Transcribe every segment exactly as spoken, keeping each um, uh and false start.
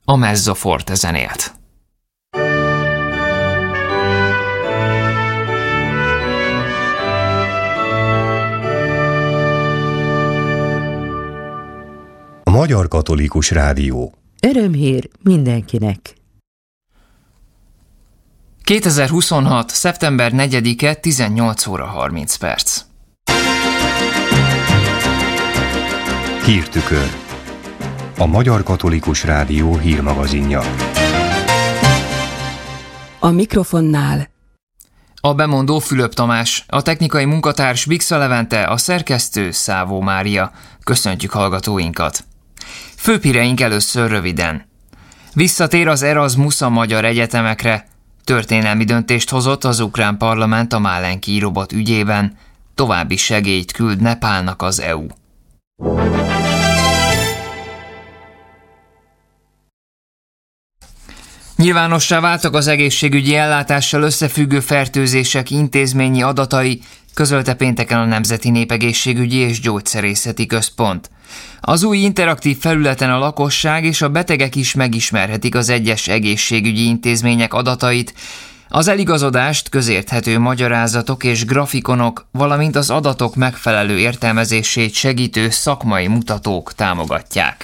a mezzoforte zenélt. A Magyar Katolikus Rádió. Örömhír mindenkinek! kétezer-huszonhat. szeptember negyedike, tizennyolc óra harminc perc. Hírtükör. A Magyar Katolikus Rádió hírmagazinja. A mikrofonnál a bemondó Fülöp Tamás, a technikai munkatárs Bixa Levente, a szerkesztő Szávó Mária. Köszöntjük hallgatóinkat! Főhíreink először röviden. Visszatér az Erasmus a magyar egyetemekre. Történelmi döntést hozott az ukrán parlament a Málenki robot ügyében. További segélyt küld Nepálnak az é u. Nyilvánossá váltak az egészségügyi ellátással összefüggő fertőzések intézményi adatai, közölte pénteken a Nemzeti Népegészségügyi és Gyógyszerészeti Központ. Az új interaktív felületen a lakosság és a betegek is megismerhetik az egyes egészségügyi intézmények adatait. Az eligazodást közérthető magyarázatok és grafikonok, valamint az adatok megfelelő értelmezését segítő szakmai mutatók támogatják.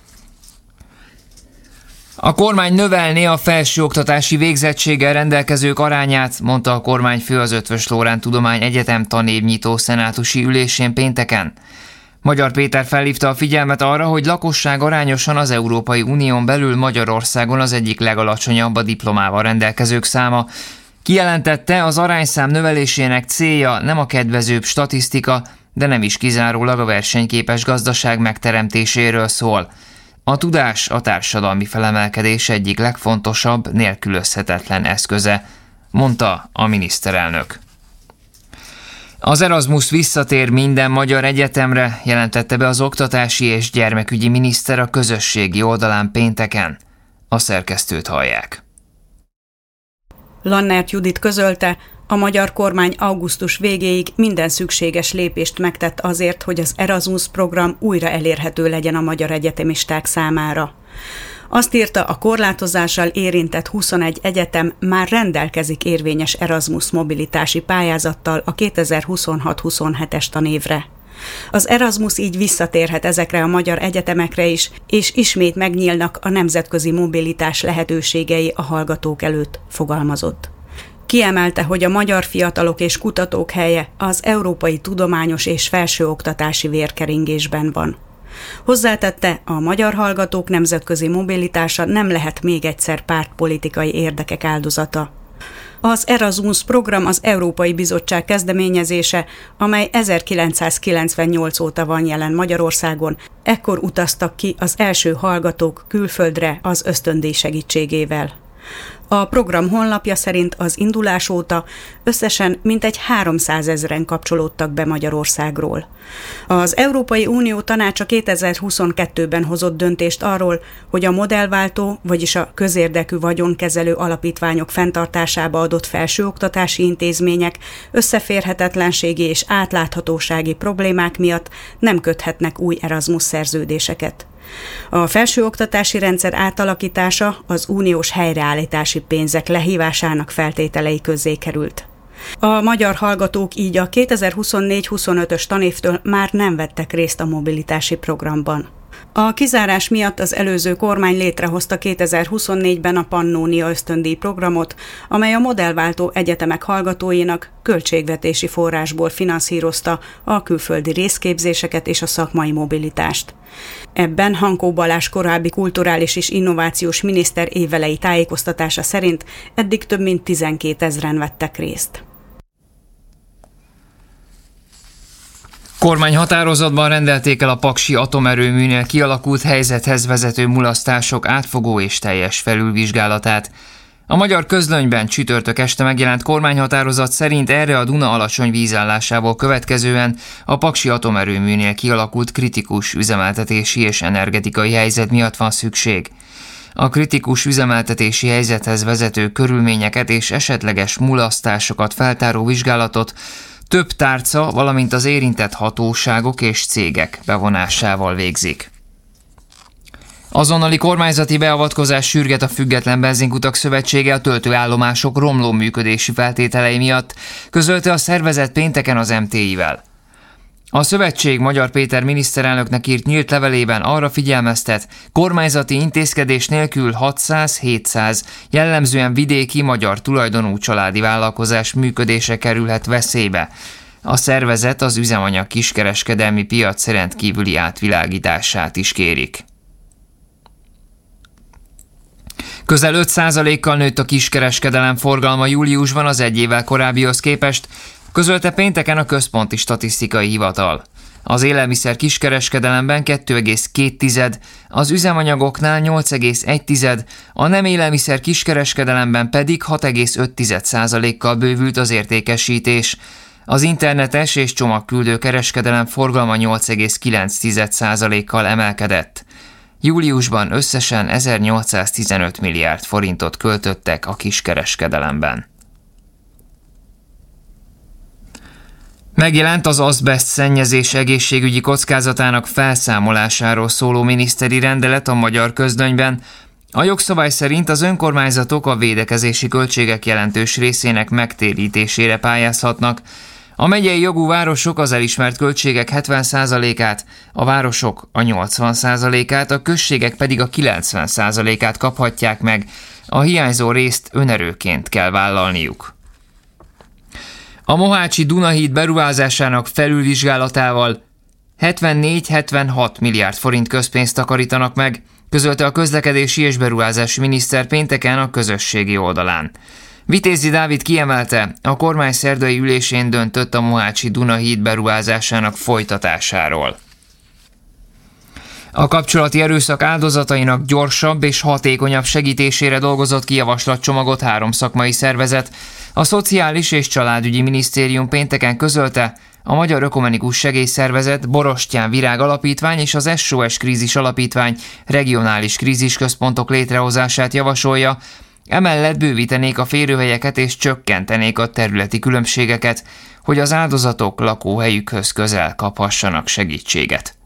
A kormány növelné a felsőoktatási végzettséggel rendelkezők arányát, mondta a kormányfő az Eötvös Loránd Tudományegyetem tanévnyitó szenátusi ülésén pénteken. Magyar Péter felhívta a figyelmet arra, hogy lakosság arányosan az Európai Unión belül Magyarországon az egyik legalacsonyabb a diplomával rendelkezők száma. Kijelentette, az arányszám növelésének célja nem a kedvezőbb statisztika, de nem is kizárólag a versenyképes gazdaság megteremtéséről szól. A tudás a társadalmi felemelkedés egyik legfontosabb, nélkülözhetetlen eszköze, mondta a miniszterelnök. Az Erasmus visszatér minden magyar egyetemre, jelentette be az oktatási és gyermekügyi miniszter a közösségi oldalán pénteken. A szerkesztőt hallják. Lannert Judit közölte, a magyar kormány augusztus végéig minden szükséges lépést megtett azért, hogy az Erasmus program újra elérhető legyen a magyar egyetemisták számára. Azt írta, a korlátozással érintett huszonegy egyetem már rendelkezik érvényes Erasmus mobilitási pályázattal a kétezer-huszonhat huszonhetes tanévre. Az Erasmus így visszatérhet ezekre a magyar egyetemekre is, és ismét megnyílnak a nemzetközi mobilitás lehetőségei a hallgatók előtt, fogalmazott. Kiemelte, hogy a magyar fiatalok és kutatók helye az európai tudományos és felsőoktatási vérkeringésben van. Hozzátette, a magyar hallgatók nemzetközi mobilitása nem lehet még egyszer pártpolitikai érdekek áldozata. Az Erasmus program az Európai Bizottság kezdeményezése, amely ezerkilencszázkilencvennyolc óta van jelen Magyarországon, ekkor utaztak ki az első hallgatók külföldre az ösztöndíj segítségével. A program honlapja szerint az indulás óta összesen mintegy háromszázezren kapcsolódtak be Magyarországról. Az Európai Unió Tanácsa kétezer-huszonkettőben hozott döntést arról, hogy a modellváltó, vagyis a közérdekű vagyonkezelő alapítványok fenntartásába adott felsőoktatási intézmények összeférhetetlenségi és átláthatósági problémák miatt nem köthetnek új Erasmus szerződéseket. A felsőoktatási rendszer átalakítása az uniós helyreállítási pénzek lehívásának feltételei közé került. A magyar hallgatók így a kétezer-huszonnégy huszonötös tanévtől már nem vettek részt a mobilitási programban. A kizárás miatt az előző kormány létrehozta kétezer-huszonnégyben a Pannónia ösztöndíj programot, amely a modellváltó egyetemek hallgatóinak költségvetési forrásból finanszírozta a külföldi részképzéseket és a szakmai mobilitást. Ebben Hankó Balázs korábbi kulturális és innovációs miniszter évelei tájékoztatása szerint eddig több mint tizenkétezren vettek részt. Kormányhatározatban rendelték el a paksi atomerőműnél kialakult helyzethez vezető mulasztások átfogó és teljes felülvizsgálatát. A Magyar Közlönyben csütörtök este megjelent kormányhatározat szerint erre a Duna alacsony vízállásából következően a paksi atomerőműnél kialakult kritikus üzemeltetési és energetikai helyzet miatt van szükség. A kritikus üzemeltetési helyzethez vezető körülményeket és esetleges mulasztásokat feltáró vizsgálatot több tárca, valamint az érintett hatóságok és cégek bevonásával végzik. Azonnali kormányzati beavatkozás sürget a Független Benzinkutak Szövetsége a töltőállomások romló működési feltételei miatt, közölte a szervezet pénteken az em té i-vel. A szövetség Magyar Péter miniszterelnöknek írt nyílt levelében arra figyelmeztet, kormányzati intézkedés nélkül hatszáz-hétszáz jellemzően vidéki magyar tulajdonú családi vállalkozás működése kerülhet veszélybe. A szervezet az üzemanyag kiskereskedelmi piac rendkívüli átvilágítását is kérik. Közel öt százalékkal nőtt a kiskereskedelem forgalma júliusban az egy évvel korábbihoz képest, közölte pénteken a Központi Statisztikai Hivatal. Az élelmiszer kiskereskedelemben kettő egész két, az üzemanyagoknál nyolc egész egy, a nem élelmiszer kiskereskedelemben pedig hat egész öt százalékkal bővült az értékesítés. Az internetes és csomagküldő kereskedelem forgalma nyolc egész kilenc százalékkal emelkedett. Júliusban összesen ezernyolcszáztizenöt milliárd forintot költöttek a kiskereskedelemben. Megjelent az azbeszt szennyezés egészségügyi kockázatának felszámolásáról szóló miniszteri rendelet a Magyar Közlönyben. A jogszabály szerint az önkormányzatok a védekezési költségek jelentős részének megtérítésére pályázhatnak. A megyei jogú városok az elismert költségek hetven százalékát, a városok a nyolcvan százalékát, a községek pedig a kilencven százalékát kaphatják meg. A hiányzó részt önerőként kell vállalniuk. A mohácsi Dunahíd beruházásának felülvizsgálatával hetvennégy-hetvenhat milliárd forint közpénzt takarítanak meg, közölte a közlekedési és beruházási miniszter pénteken a közösségi oldalán. Vitézi Dávid kiemelte, a kormány szerdai ülésén döntött a mohácsi Dunahíd beruházásának folytatásáról. A kapcsolati erőszak áldozatainak gyorsabb és hatékonyabb segítésére dolgozott ki javaslatcsomagot három szakmai szervezet. A Szociális és Családügyi Minisztérium pénteken közölte, a Magyar Ökumenikus Segélyszervezet, Borostyán Virág Alapítvány és az es o es Krízis Alapítvány regionális krízisközpontok létrehozását javasolja, emellett bővítenék a férőhelyeket és csökkentenék a területi különbségeket, hogy az áldozatok lakóhelyükhöz közel kaphassanak segítséget.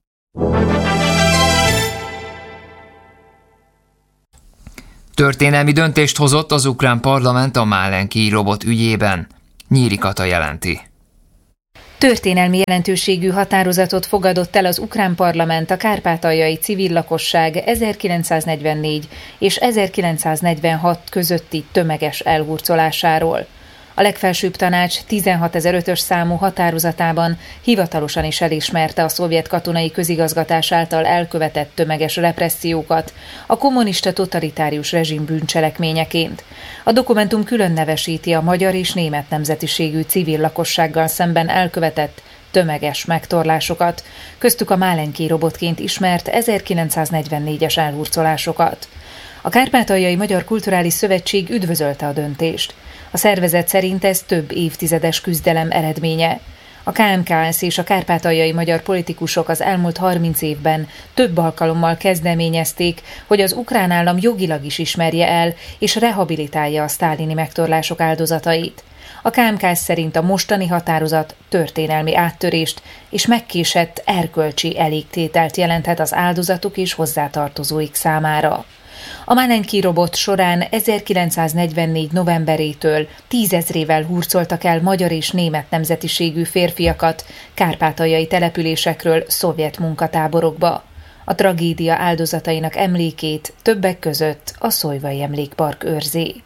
Történelmi döntést hozott az ukrán parlament a Málenki robot ügyében. Nyíri Kata jelenti. Történelmi jelentőségű határozatot fogadott el az ukrán parlament a kárpátaljai civil lakosság ezerkilencszáznegyvennégy és ezerkilencszáznegyvenhat közötti tömeges elhurcolásáról. A legfelsőbb tanács tizenhatezer-ötös számú határozatában hivatalosan is elismerte a szovjet katonai közigazgatás által elkövetett tömeges repressziókat a kommunista totalitárius rezsim bűncselekményeként. A dokumentum külön nevesíti a magyar és német nemzetiségű civil lakossággal szemben elkövetett tömeges megtorlásokat, köztük a Málenki robotként ismert ezerkilencszáznegyvennégyes elhurcolásokat. A Kárpátaljai Magyar Kulturális Szövetség üdvözölte a döntést. A szervezet szerint ez több évtizedes küzdelem eredménye. A ká em ká es és a kárpátaljai magyar politikusok az elmúlt harminc évben több alkalommal kezdeményezték, hogy az ukrán állam jogilag is ismerje el és rehabilitálja a sztálini megtorlások áldozatait. A ká em ká es szerint a mostani határozat történelmi áttörést és megkésett erkölcsi elégtételt jelenthet az áldozatok és hozzátartozóik számára. A Málenki robot során ezerkilencszáznegyvennégy novemberétől tízezrével hurcoltak el magyar és német nemzetiségű férfiakat kárpátaljai településekről szovjet munkatáborokba. A tragédia áldozatainak emlékét többek között a Szojvai Emlékpark őrzi.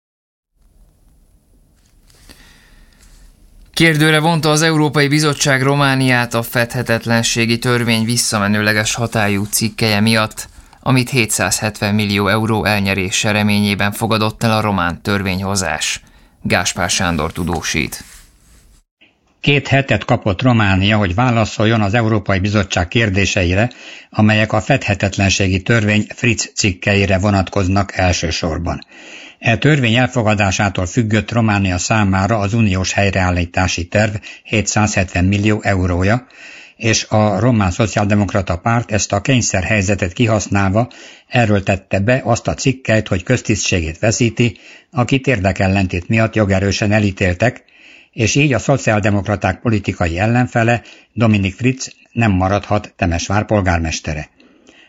Kérdőre vonta az Európai Bizottság Romániát a fedhetetlenségi törvény visszamenőleges hatályú cikkelye miatt, amit hétszázhetven millió euró elnyerése reményében fogadott el a román törvényhozás. Gáspár Sándor tudósít. Két hetet kapott Románia, hogy válaszoljon az Európai Bizottság kérdéseire, amelyek a fedhetetlenségi törvény Fritz cikkeire vonatkoznak elsősorban. E törvény elfogadásától függött Románia számára az uniós helyreállítási terv hétszázhetven millió eurója, és a román szociáldemokrata párt ezt a kényszerhelyzetet kihasználva erőltette be azt a cikkeit, hogy köztisztségét veszíti, akit érdekellentét miatt jogerősen elítéltek, és így a szociáldemokraták politikai ellenfele, Dominik Fritz nem maradhat Temesvár polgármestere.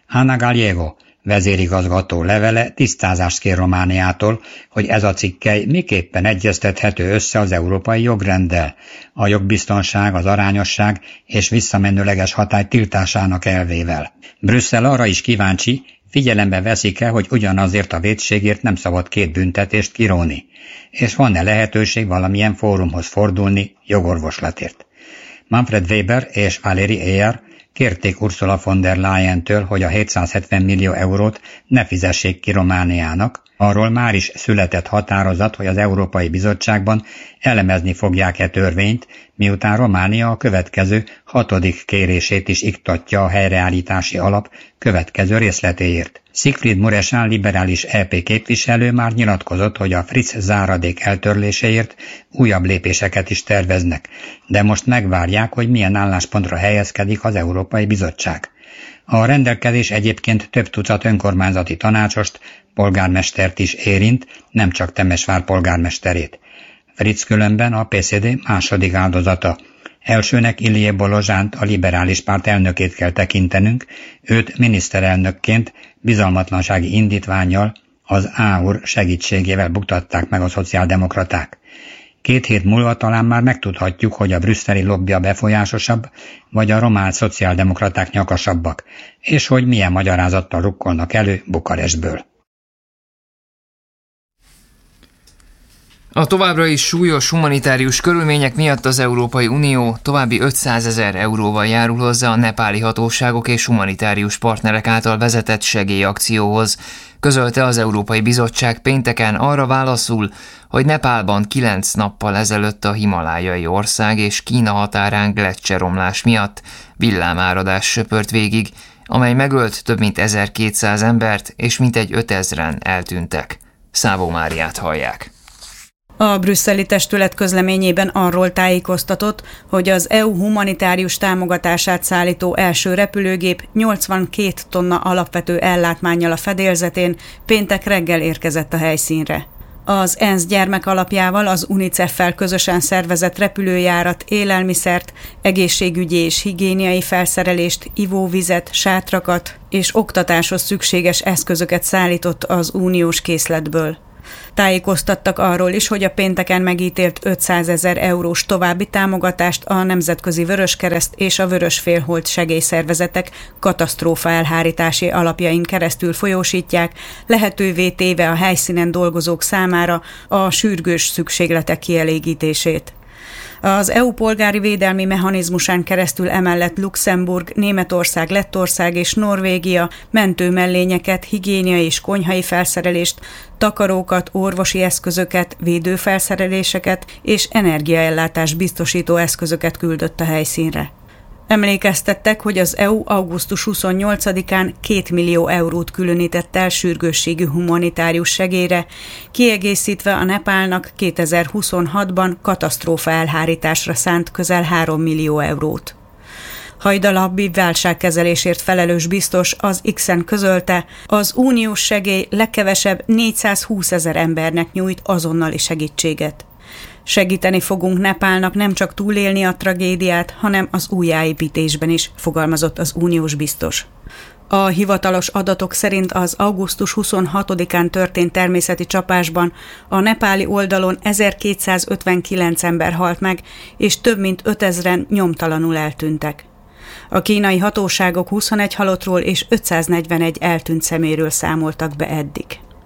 Ana Gallego vezérigazgató levele tisztázást kér Romániától, hogy ez a cikkely miképpen egyeztethető össze az európai jogrenddel, a jogbiztonság, az arányosság és visszamenőleges hatály tiltásának elvével. Brüsszel arra is kíváncsi, figyelembe veszik-e, hogy ugyanazért a vétségért nem szabad két büntetést kiróni, és van-e lehetőség valamilyen fórumhoz fordulni jogorvoslatért. Manfred Weber és Valéry Éjar kérték Ursula von der Leyen-től, hogy a hétszázhetven millió eurót ne fizessék ki Romániának. Arról már is született határozat, hogy az Európai Bizottságban elemezni fogják-e törvényt, miután Románia a következő hatodik kérését is iktatja a helyreállítási alap következő részletéért. Siegfried Muresan liberális é pé képviselő már nyilatkozott, hogy a Fritz záradék eltörléséért újabb lépéseket is terveznek, de most megvárják, hogy milyen álláspontra helyezkedik az Európai Bizottság. A rendelkezés egyébként több tucat önkormányzati tanácsost, polgármestert is érint, nem csak Temesvár polgármesterét. Fritz különben a pé cé dé második áldozata. Elsőnek Ilie Bolozsánt, a liberális párt elnökét kell tekintenünk, őt miniszterelnökként bizalmatlansági indítvánnyal, az á u er segítségével buktatták meg a szociáldemokraták. Két hét múlva talán már megtudhatjuk, hogy a brüsszeli lobbija befolyásosabb, vagy a román szociáldemokraták nyakasabbak, és hogy milyen magyarázattal rukkolnak elő Bukarestből. A továbbra is súlyos humanitárius körülmények miatt az Európai Unió további ötszázezer euróval járul hozzá a nepáli hatóságok és humanitárius partnerek által vezetett segélyakcióhoz, közölte az Európai Bizottság pénteken arra válaszul, hogy Nepálban kilenc nappal ezelőtt a himalájai ország és Kína határán gleccseromlás miatt villámáradás söpört végig, amely megölt több mint ezerkétszáz embert, és mintegy ötezren eltűntek. Szabó Máriát hallják. A brüsszeli testület közleményében arról tájékoztatott, hogy az é u humanitárius támogatását szállító első repülőgép nyolcvankét tonna alapvető ellátmánnyal a fedélzetén péntek reggel érkezett a helyszínre. Az ENSZ gyermekalapjával, az UNICEF-fel közösen szervezett repülőjárat élelmiszert, egészségügyi és higiéniai felszerelést, ivóvizet, sátrakat és oktatáshoz szükséges eszközöket szállított az uniós készletből. Tájékoztattak arról is, hogy a pénteken megítélt ötszázezer eurós további támogatást a Nemzetközi Vöröskereszt és a Vörösfélhold segélyszervezetek katasztrófa elhárítási alapjain keresztül folyósítják, lehetővé téve a helyszínen dolgozók számára a sürgős szükségletek kielégítését. Az é u polgári védelmi mechanizmusán keresztül emellett Luxemburg, Németország, Lettország és Norvégia mentőmellényeket, higiéniai és konyhai felszerelést, takarókat, orvosi eszközöket, védőfelszereléseket és energiaellátás biztosító eszközöket küldött a helyszínre. Emlékeztettek, hogy az é u augusztus huszonnyolcadikán két millió eurót különített el sürgősségű humanitárius segélyre, kiegészítve a Nepálnak kétezer-huszonhatban katasztrófa elhárításra szánt közel három millió eurót. Hajdar Habib válságkezelésért felelős biztos az X-en közölte, az uniós segély legkevesebb négyszázhúszezer embernek nyújt azonnali segítséget. Segíteni fogunk Nepálnak nem csak túlélni a tragédiát, hanem az újjáépítésben is, fogalmazott az uniós biztos. A hivatalos adatok szerint az augusztus huszonhatodikán történt természeti csapásban a nepáli oldalon ezerkétszázötvenkilenc ember halt meg, és több mint ötezren nyomtalanul eltűntek. A kínai hatóságok huszonegy halottról és ötszáznegyvenegy eltűnt személyről számoltak be eddig.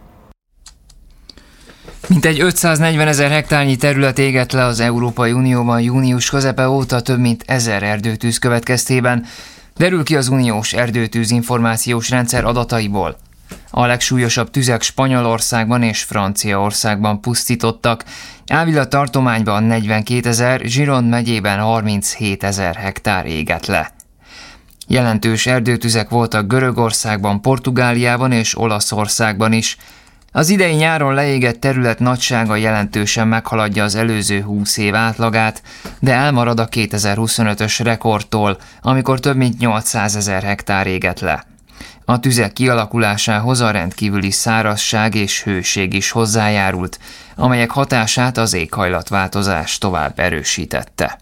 Mintegy ötszáznegyvenezer hektárnyi terület égett le az Európai Unióban június közepe óta több mint ezer erdőtűz következtében, derül ki az uniós erdőtűz információs rendszer adataiból. A legsúlyosabb tüzek Spanyolországban és Franciaországban pusztítottak, Ávila tartományban negyvenkétezer, Gironde megyében harminchétezer hektár égett le. Jelentős erdőtüzek voltak Görögországban, Portugáliában és Olaszországban is. Az idei nyáron leégett terület nagysága jelentősen meghaladja az előző húsz év átlagát, de elmarad a kétezer-huszonötös rekordtól, amikor több mint nyolcszázezer hektár égett le. A tüzek kialakulásához a rendkívüli szárazság és hőség is hozzájárult, amelyek hatását az éghajlatváltozás tovább erősítette.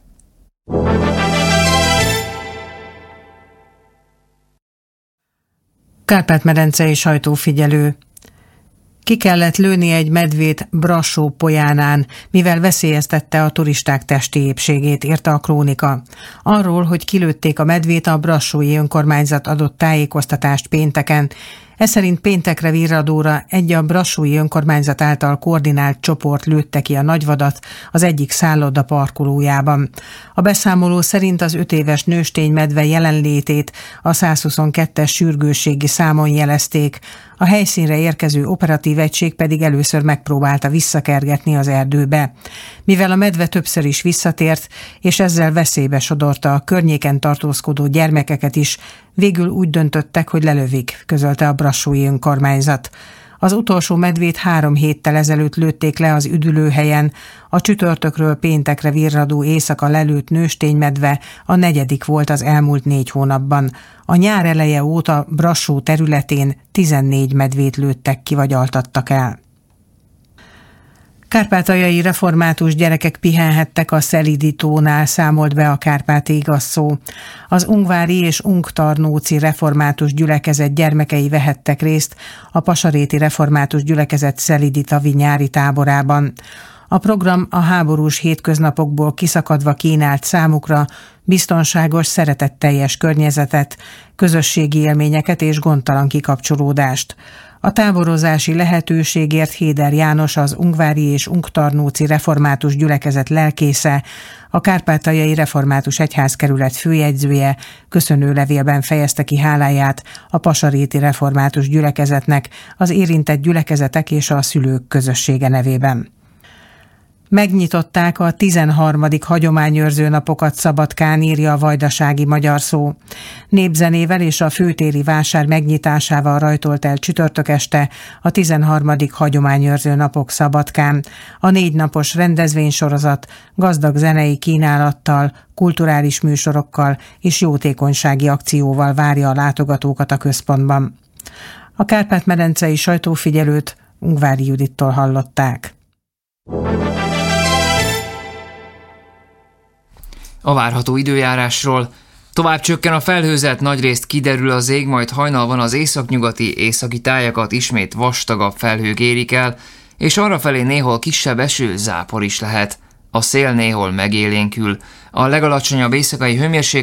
Kárpát-medencei sajtófigyelő. Ki kellett lőni egy medvét Brassó-Polyánán, mivel veszélyeztette a turisták testi épségét, írta a Krónika. Arról, hogy kilőtték a medvét, a brassói önkormányzat adott tájékoztatást pénteken. Ez szerint péntekre virradóra egy a brassói önkormányzat által koordinált csoport lőtte ki a nagyvadat az egyik szálloda parkolójában. A beszámoló szerint az öt éves nősténymedve jelenlétét a százhuszonkettes sürgősségi számon jelezték, a helyszínre érkező operatív egység pedig először megpróbálta visszakergetni az erdőbe. Mivel a medve többször is visszatért, és ezzel veszélybe sodorta a környéken tartózkodó gyermekeket is, végül úgy döntöttek, hogy lelövik, közölte a brassói önkormányzat. Az utolsó medvét három héttel ezelőtt lőtték le az üdülőhelyen, a csütörtökről péntekre virradó éjszaka lelőtt nősténymedve a negyedik volt az elmúlt négy hónapban. A nyár eleje óta Brassó területén tizennégy medvét lőttek ki vagy altattak el. Kárpátaljai református gyerekek pihenhettek a Szelidi tónál, számolt be a Kárpáti Igaz Szó. Az ungvári és ungtarnóci református gyülekezet gyermekei vehettek részt a pasaréti református gyülekezet Szelidi tavi nyári táborában. A program a háborús hétköznapokból kiszakadva kínált számukra biztonságos, szeretetteljes környezetet, közösségi élményeket és gondtalan kikapcsolódást. A táborozási lehetőségért Héder János, az ungvári és ungtarnóci református gyülekezet lelkésze, a Kárpátaljai Református Egyházkerület főjegyzője köszönőlevélben fejezte ki háláját a pasaréti református gyülekezetnek, az érintett gyülekezetek és a szülők közössége nevében. Megnyitották a tizenharmadik hagyományőrző napokat Szabadkán, írja a Vajdasági Magyar Szó. Népzenével és a főtéri vásár megnyitásával rajtolt el csütörtök este a tizenharmadik hagyományőrző napok Szabadkán. A négy napos rendezvénysorozat gazdag zenei kínálattal, kulturális műsorokkal és jótékonysági akcióval várja a látogatókat a központban. A Kárpát-medencei sajtófigyelőt Ungvári Judittól hallották. A várható időjárásról. Tovább csökken a felhőzet, nagyrészt kiderül az ég, majd hajnalban az északnyugati, északi tájakat ismét vastagabb felhők érik el, és arrafelé néhol kisebb eső, zápor is lehet. A szél néhol megélénkül. A legalacsonyabb éjszakai hőmérséklet